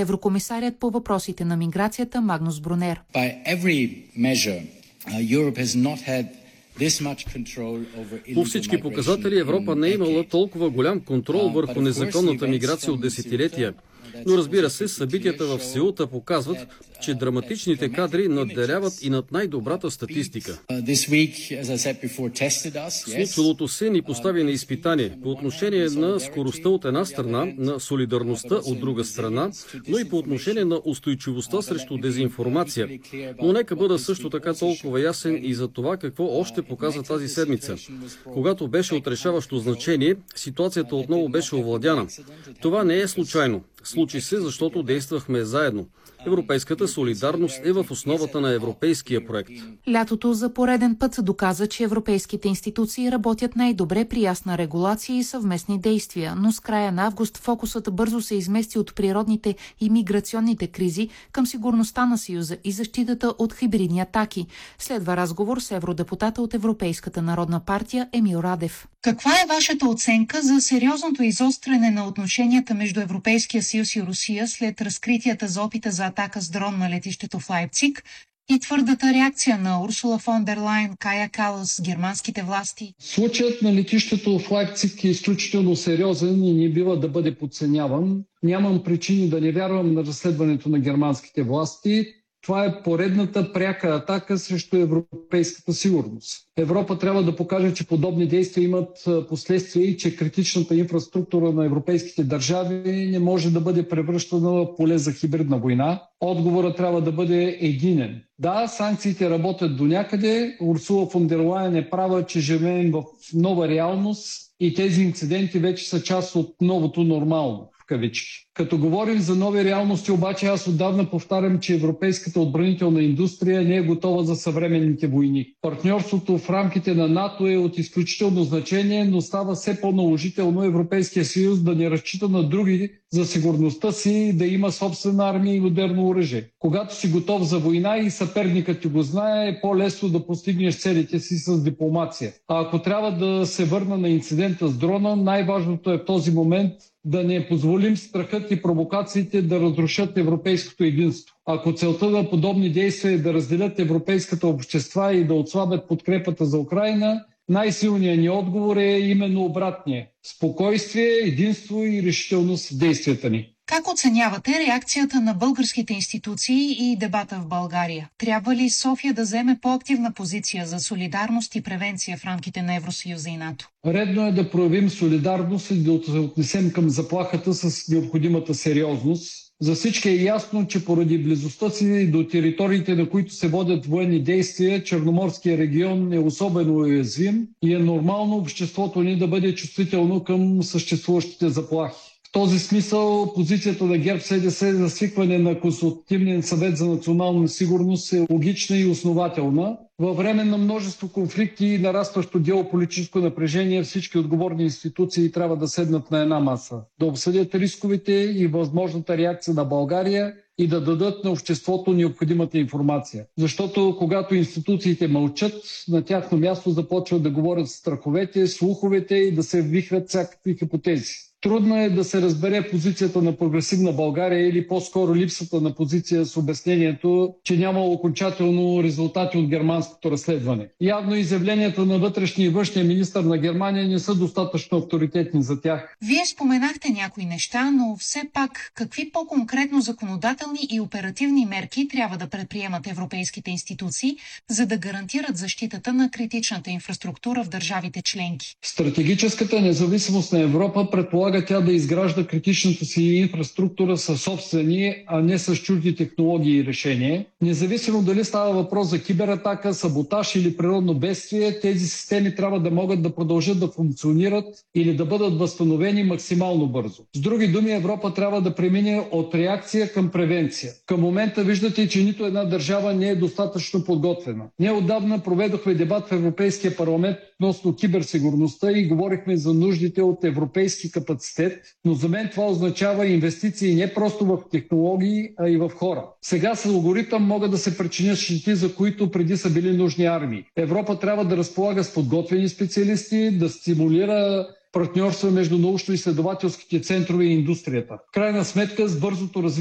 еврокомисарят по въпросите на миграцията Магнус Брунер. По всички показатели Европа не е имала толкова голям контрол върху незаконната миграция от десетилетия. Но разбира се, събитията в Сеута показват, че драматичните кадри надделяват и над най-добрата статистика. Случилото се ни постави на изпитание по отношение на скоростта от една страна, на солидарността от друга страна, но и по отношение на устойчивостта срещу дезинформация. Но нека бъда също така толкова ясен и за това какво още показа тази седмица. Когато беше от решаващо значение, ситуацията отново беше овладяна. Това не е случайно. Случи се, защото действахме заедно. Европейската солидарност е в основата на европейския проект. Лятото за пореден път доказа, че европейските институции работят най-добре при ясна регулация и съвместни действия, но с края на август фокусът бързо се измести от природните и миграционните кризи към сигурността на Съюза и защитата от хибридни атаки. Следва разговор с евродепутата от Европейската народна партия Емил Радев. Каква е вашата оценка за сериозното изостряне на отношенията между Европейския съюз и Русия след разкритията за опита за атака с дрон на летището в Лайпциг и твърдата реакция на Урсула фон дер Лайен, Кая Калас, германските власти? Случаят на летището в Лайпциг е изключително сериозен и не бива да бъде подценяван. Нямам причини да не вярвам на разследването на германските власти. Това е поредната пряка атака срещу европейската сигурност. Европа трябва да покаже, че подобни действия имат последствия и че критичната инфраструктура на европейските държави не може да бъде превръщана в поле за хибридна война. Отговорът трябва да бъде единен. Да, санкциите работят до някъде. Урсула фон дер Лайен е права, че живеем в нова реалност и тези инциденти вече са част от новото нормално. Като говорим за нови реалности, обаче аз отдавна повтарям, че европейската отбранителна индустрия не е готова за съвременните войни. Партньорството в рамките на НАТО е от изключително значение, но става все по-наложително Европейския съюз да не разчита на други за сигурността си и да има собствена армия и модерно оръжие. Когато си готов за война и съперникът ти го знае, е по-лесно да постигнеш целите си с дипломация. А ако трябва да се върна на инцидента с дрона, най-важното е в този момент да не позволим страхът и провокациите да разрушат европейското единство. Ако целта на подобни действия е да разделят европейската общества и да отслабят подкрепата за Украйна, най-силният ни отговор е именно обратния – спокойствие, единство и решителност в действията ни. Как оценявате реакцията на българските институции и дебата в България? Трябва ли София да вземе по-активна позиция за солидарност и превенция в рамките на Евросъюза и НАТО? Редно е да проявим солидарност и да се отнесем към заплахата с необходимата сериозност. За всички е ясно, че поради близостта си до териториите, на които се водят военни действия, Черноморския регион е особено уязвим и е нормално обществото ни да бъде чувствително към съществуващите заплахи. В този смисъл позицията на ГЕРБ-СДС за свикване на Консултативния съвет за национална сигурност е логична и основателна. Във време на множество конфликти и нарастващо геополитическо напрежение всички отговорни институции трябва да седнат на една маса, да обсъдят рисковете и възможната реакция на България и да дадат на обществото необходимата информация. Защото когато институциите мълчат, на тяхно място започват да говорят страховете, слуховете и да се вихрят всякакви хипотези. Трудно е да се разбере позицията на прогресивна България или по-скоро липсата на позиция с обяснението, че няма окончателно резултати от германското разследване. Явно изявленията на вътрешния и външния министър на Германия не са достатъчно авторитетни за тях. Вие споменахте някои неща, но все пак какви по-конкретно законодателни и оперативни мерки трябва да предприемат европейските институции, за да гарантират защитата на критичната инфраструктура в държавите членки? Стратегическата независимост на Европа предполага тя да изгражда критичната си инфраструктура със собствени, а не с чужди технологии и решения. Независимо дали става въпрос за кибератака, саботаж или природно бедствие, тези системи трябва да могат да продължат да функционират или да бъдат възстановени максимално бързо. С други думи, Европа трябва да премине от реакция към превенция. Към момента виждате, че нито една държава не е достатъчно подготвена. Ние отдавна проведохме дебат в Европейския парламент относно киберсигурността и говорихме за нуждите от европейски капацитет, но за мен това означава инвестиции не просто в технологии, а и в хора. Сега с алгоритъм могат да се причинят щети, за които преди са били нужни армии. Европа трябва да разполага с подготвени специалисти, да стимулира партньорства между научно-изследователските центрове и индустрията. В крайна сметка, с бързото развитие